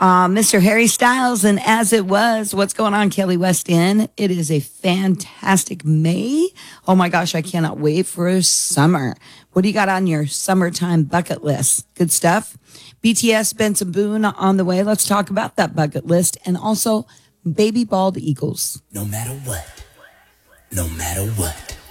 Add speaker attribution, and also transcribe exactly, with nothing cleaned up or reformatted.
Speaker 1: Uh, Mister Harry Styles and As It Was. What's going on, Kelly West End? It is a fantastic May. Oh my gosh, I cannot wait for summer. What do you got on your summertime bucket list? Good stuff. B T S, Benson Boone on the way. Let's talk about that bucket list. And also, baby bald eagles.
Speaker 2: No matter what, no matter what.